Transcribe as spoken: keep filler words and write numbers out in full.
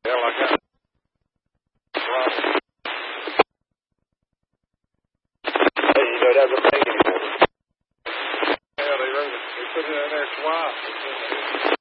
Hell, I got hey, you know, it doesn't make anymore. Yeah, they wrote it. They put it in there twice.